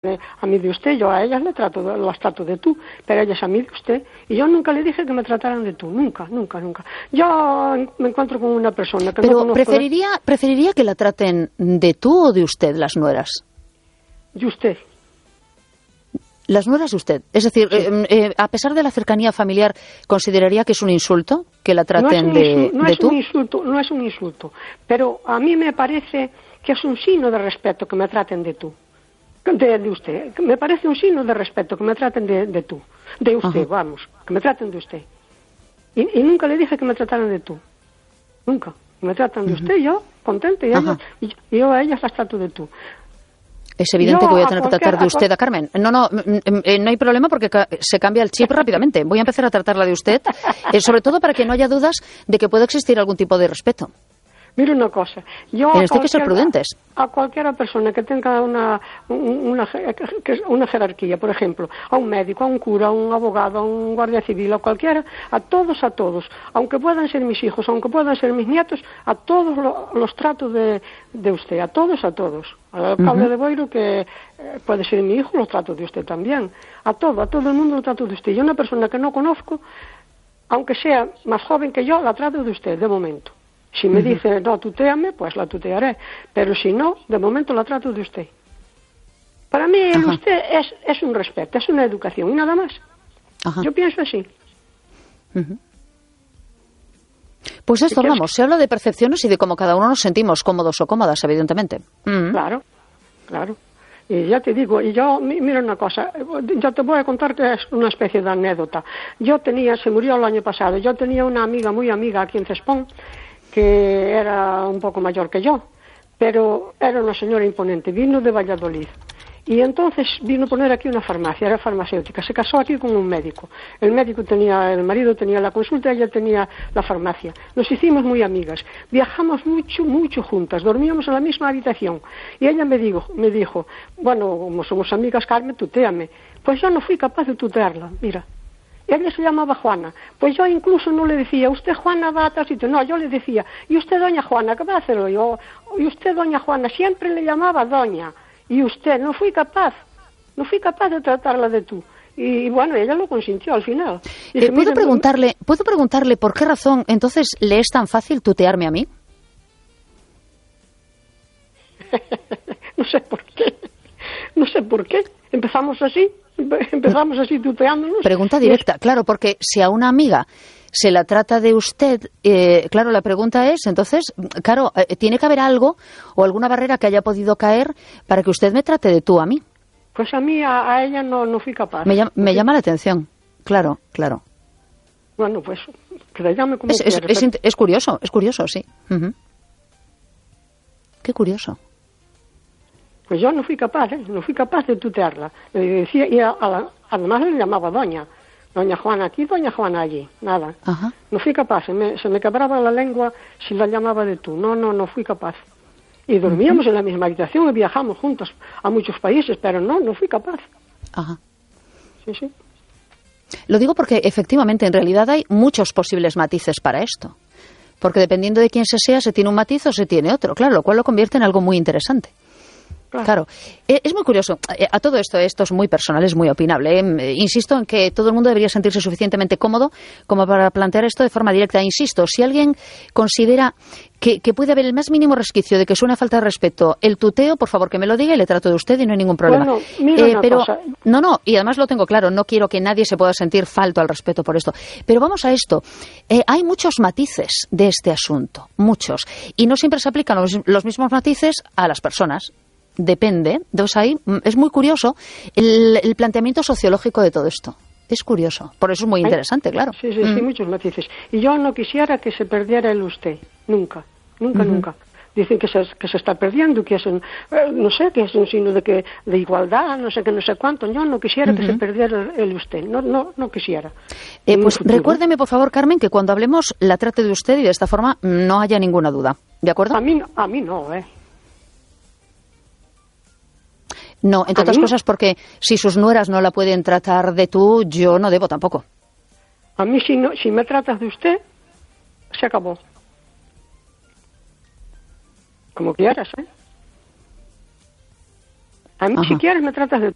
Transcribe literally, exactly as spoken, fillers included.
a mí de usted, yo a ellas le trato, las trato de tú, pero ellas a mí de usted, y yo nunca le dije que me trataran de tú, nunca, nunca, nunca. Yo me encuentro con una persona que pero no conozco... preferiría, preferiría que la traten de tú o de usted, las nueras. De usted. Las nueras de usted. Es decir, sí. eh, eh, a pesar de la cercanía familiar, ¿consideraría que es un insulto que la traten no de, no de es tú? Un insulto, no es un insulto, pero a mí me parece que es un signo de respeto que me traten de tú. De, de usted. Me parece un signo de respeto que me traten de, de tú. De usted, ajá, vamos, que me traten de usted. Y, y nunca le dije que me trataran de tú. Nunca. Me tratan de uh-huh. usted, yo, contenta, y, ella, y, y yo a ellas las trato de tú. Es evidente yo, que voy a tener que tratar de a usted a Carmen. No, no, no hay problema porque se cambia el chip rápidamente. Voy a empezar a tratarla de usted, eh, sobre todo para que no haya dudas de que pueda existir algún tipo de respeto. Mire una cosa, yo Pero esto hay que ser prudentes. A cualquiera persona que tenga una, una, una jerarquía, por ejemplo, a un médico, a un cura, a un abogado, a un guardia civil, a cualquiera, a todos, a todos, aunque puedan ser mis hijos, aunque puedan ser mis nietos, a todos lo, los trato de, de usted, a todos, a todos. Al alcalde uh-huh. de Boiro, que eh, puede ser mi hijo, los trato de usted también. A todo, a todo el mundo lo trato de usted. Y una persona que no conozco, aunque sea más joven que yo, la trato de usted, de momento. Si me uh-huh. dice, no, tutéame, pues la tutearé. Pero si no, de momento la trato de usted. Para mí, el usted es, es un respeto, es una educación, y nada más. Ajá. Yo pienso así. Uh-huh. Pues esto hablamos, se habla de percepciones y de cómo cada uno nos sentimos cómodos o cómodas, evidentemente. Uh-huh. Claro, claro. Y ya te digo, y yo, mira una cosa, yo te voy a contar que es una especie de anécdota. Yo tenía, se murió el año pasado, yo tenía una amiga, muy amiga aquí en Cespón, que era un poco mayor que yo, pero era una señora imponente, vino de Valladolid. Y entonces vino a poner aquí una farmacia, era farmacéutica, se casó aquí con un médico. El médico tenía, el marido tenía la consulta, ella tenía la farmacia. Nos hicimos muy amigas, viajamos mucho, mucho juntas, dormíamos en la misma habitación. Y ella me dijo, me dijo, bueno, como somos amigas, Carmen, tutéame. Pues yo no fui capaz de tutearla, mira. Ella se llamaba Juana. Pues yo incluso no le decía, usted Juana va a tal sitio. No, yo le decía, y usted doña Juana, ¿qué va a hacer hoy? O, y usted doña Juana, siempre le llamaba doña. Y usted, no fui capaz, no fui capaz de tratarla de tú. Y, y bueno, ella lo consintió al final. Dice, eh, ¿puedo, preguntarle, ¿Puedo preguntarle por qué razón entonces le es tan fácil tutearme a mí? No sé por qué, no sé por qué. Empezamos así. Empezamos así tuteándonos. Pregunta directa, es... claro, porque si a una amiga se la trata de usted, eh, claro, la pregunta es, entonces, claro, eh, tiene que haber algo o alguna barrera que haya podido caer para que usted me trate de tú a mí. Pues a mí, a, a ella no, no fui capaz. Me, llama, me llama la atención, claro, claro. Bueno, pues, que la llame como es, quiera, es, pero... es, es curioso, es curioso, sí. Uh-huh. Qué curioso. Pues yo no fui capaz, ¿eh? No fui capaz de tutearla. Le decía, y a, a la, además le llamaba doña. Doña Juana aquí, doña Juana allí. Nada. Ajá. No fui capaz. Se me, se me quebraba la lengua si la llamaba de tú. No, no, no fui capaz. Y dormíamos uh-huh. en la misma habitación y viajamos juntos a muchos países, pero no, no fui capaz. Ajá. Sí, sí. Lo digo porque efectivamente en realidad hay muchos posibles matices para esto. Porque dependiendo de quién se sea, se tiene un matiz o se tiene otro. Claro, lo cual lo convierte en algo muy interesante. Claro. claro, es muy curioso. A todo esto, esto es muy personal, es muy opinable. ¿eh? Insisto en que todo el mundo debería sentirse suficientemente cómodo como para plantear esto de forma directa. Insisto, si alguien considera que, que puede haber el más mínimo resquicio de que es una falta de respeto el tuteo, por favor que me lo diga y le trato de usted y no hay ningún problema. Bueno, mira eh, una pero cosa. no, no, y además lo tengo claro, no quiero que nadie se pueda sentir falto al respeto por esto. Pero vamos a esto. Eh, hay muchos matices de este asunto, muchos. Y no siempre se aplican los, los mismos matices a las personas. Depende. Entonces ahí es muy curioso el, el planteamiento sociológico de todo esto. Es curioso. Por eso es muy interesante, claro. Sí, sí, mm. sí, muchos matices. Y yo no quisiera que se perdiera el usted. Nunca, nunca, uh-huh. nunca. Dicen que se, que se está perdiendo, que es un, eh, no sé, que es un signo de que de igualdad, no sé qué, no sé cuánto. Yo no quisiera uh-huh. que se perdiera el, el usted. No, no, no quisiera. Eh, pues recuérdeme, por favor, Carmen, que cuando hablemos la trate de usted y de esta forma no haya ninguna duda. ¿De acuerdo? A mí, a mí no, ¿eh? No, entre otras cosas porque si sus nueras no la pueden tratar de tú, yo no debo tampoco. A mí si, no, si me tratas de usted, se acabó. Como quieras, ¿eh? A mí Ajá. si quieres me tratas de